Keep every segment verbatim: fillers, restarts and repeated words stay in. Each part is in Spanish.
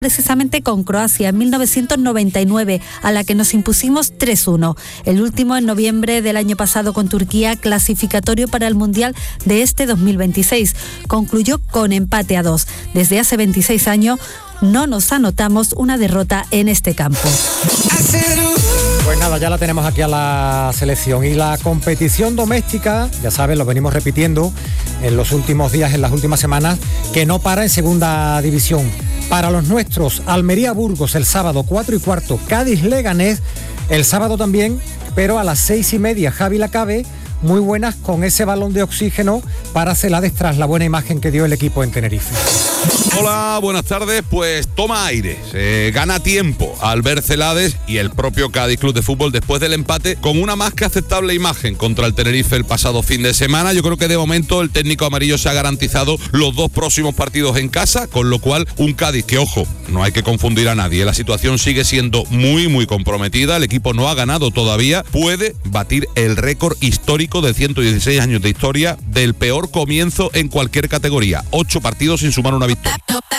precisamente con Croacia en mil novecientos noventa y nueve, a la que nos impusimos tres uno. El último en noviembre del año pasado con Turquía, clasificatorio para el Mundial de este dos mil veintiséis. Concluyó con empate a dos. Desde hace veintiséis años no nos anotamos una derrota en este campo. Pues nada, ya la tenemos aquí a la selección. Y la competición doméstica, ya saben, lo venimos repitiendo en los últimos días, en las últimas semanas, que no para en segunda división. Para los nuestros, Almería-Burgos el sábado cuatro y cuarto, Cádiz-Leganés el sábado también, pero a las seis y media, Javi Lacabe, muy buenas con ese balón de oxígeno para Celades tras la buena imagen que dio el equipo en Tenerife. Hola, buenas tardes. Pues toma aire, se gana tiempo al ver Celades y el propio Cádiz Club de Fútbol después del empate con una más que aceptable imagen contra el Tenerife el pasado fin de semana. Yo creo que de momento el técnico amarillo se ha garantizado los dos próximos partidos en casa, con lo cual un Cádiz que, ojo, no hay que confundir a nadie, la situación sigue siendo muy muy comprometida, el equipo no ha ganado todavía, puede batir el récord histórico de ciento dieciséis años de historia del peor comienzo en cualquier categoría, ocho partidos sin sumar una victoria.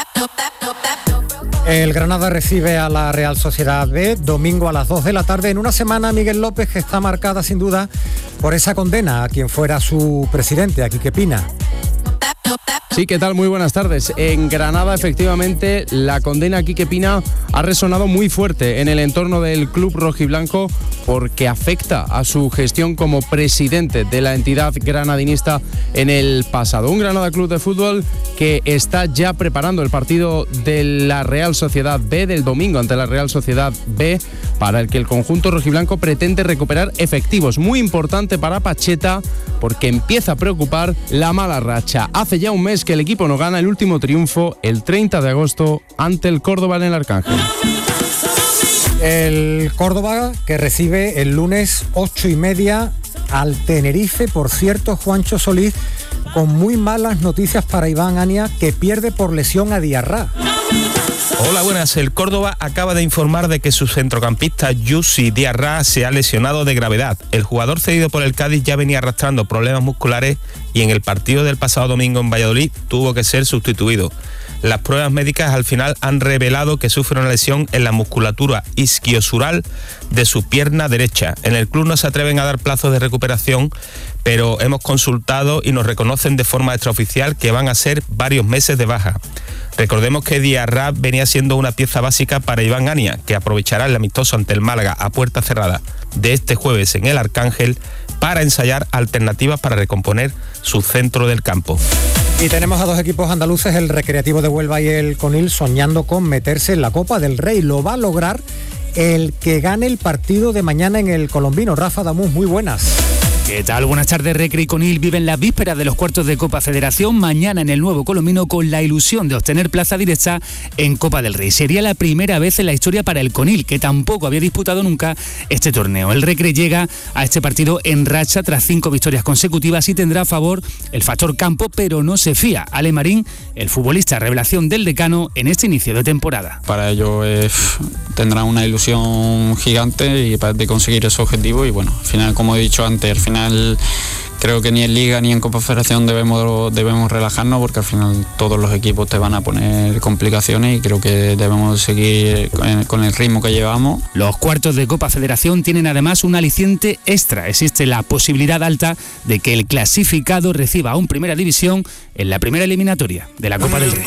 El Granada recibe a la Real Sociedad B domingo a las dos de la tarde, en una semana, Miguel López, que está marcada sin duda por esa condena a quien fuera su presidente, a Quique Pina. Sí, ¿qué tal? Muy buenas tardes. En Granada, efectivamente, la condena a Quique Pina ha resonado muy fuerte en el entorno del club rojiblanco porque afecta a su gestión como presidente de la entidad granadinista en el pasado. Un Granada Club de Fútbol que está ya preparando el partido de la Real Sociedad B del domingo ante la Real Sociedad B, para el que el conjunto rojiblanco pretende recuperar efectivos. Muy importante para Pacheta porque empieza a preocupar la mala racha. Hace ya un mes que el equipo no gana, el último triunfo el treinta de agosto ante el Córdoba en el Arcángel. El Córdoba que recibe el lunes ocho y media al Tenerife, por cierto, Juancho Solís, con muy malas noticias para Iván Ania, que pierde por lesión a Diarra. Hola, buenas. El Córdoba acaba de informar de que su centrocampista Yusi Diarra se ha lesionado de gravedad. El jugador cedido por el Cádiz ya venía arrastrando problemas musculares y en el partido del pasado domingo en Valladolid tuvo que ser sustituido. Las pruebas médicas al final han revelado que sufre una lesión en la musculatura isquiosural de su pierna derecha. En el club no se atreven a dar plazos de recuperación, pero hemos consultado y nos reconocen de forma extraoficial que van a ser varios meses de baja. Recordemos que Diarra venía siendo una pieza básica para Iván Ania, que aprovechará el amistoso ante el Málaga a puerta cerrada de este jueves en el Arcángel para ensayar alternativas para recomponer su centro del campo. Y tenemos a dos equipos andaluces, el Recreativo de Huelva y el Conil, soñando con meterse en la Copa del Rey. Lo va a lograr el que gane el partido de mañana en el Colombino. Rafa Damus, muy buenas. ¿Qué tal? Buenas tardes. Recre y Conil viven la víspera de los cuartos de Copa Federación mañana en el Nuevo Colombino, con la ilusión de obtener plaza directa en Copa del Rey. Sería la primera vez en la historia para el Conil, que tampoco había disputado nunca este torneo. El Recre llega a este partido en racha tras cinco victorias consecutivas y tendrá a favor el factor campo, pero no se fía. Ale Marín, el futbolista revelación del decano en este inicio de temporada. Para ello eh, tendrán una ilusión gigante y para de conseguir ese objetivo, y bueno, al final, como he dicho antes, al final creo que ni en Liga ni en Copa Federación debemos, debemos relajarnos, porque al final todos los equipos te van a poner complicaciones y creo que debemos seguir con el ritmo que llevamos. Los cuartos de Copa Federación tienen además un aliciente extra. Existe la posibilidad alta de que el clasificado reciba un Primera División en la primera eliminatoria de la Copa del Rey.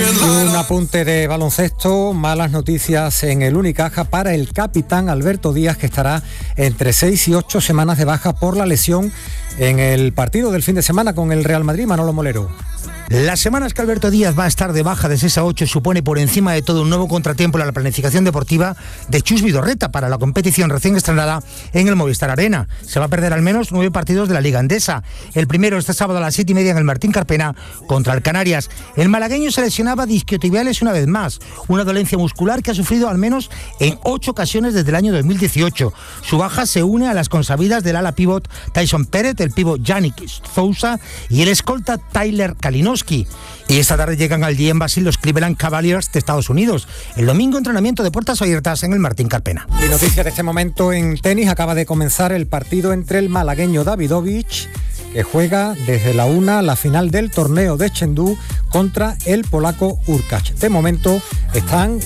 Un apunte de baloncesto, malas noticias en el Unicaja para el capitán Alberto Díaz, que estará entre seis y ocho semanas de baja por la lesión en el partido del fin de semana con el Real Madrid. Manolo Molero. Las semanas que Alberto Díaz va a estar de baja de seis a ocho supone por encima de todo un nuevo contratiempo en la planificación deportiva de Chus Vidorreta para la competición recién estrenada en el Movistar Arena. Se va a perder al menos nueve partidos de la Liga Endesa. El primero este sábado a las siete y media en el Martín Carpena contra el Canarias. El malagueño se lesionaba disquiotibiales una vez más, una dolencia muscular que ha sufrido al menos en ocho ocasiones desde el año dos mil dieciocho. Su baja se une a las consabidas del ala pívot Tyson Pérez, el pívot Yannick Sousa y el escolta Tyler Kalinowski. Y esta tarde llegan al G M Basil los Cleveland Cavaliers de Estados Unidos. El domingo, entrenamiento de puertas abiertas en el Martín Carpena. Y noticia de este momento en tenis: acaba de comenzar el partido entre el malagueño Davidovich, que juega desde la una la final del torneo de Chengdu contra el polaco Urkacz. De momento están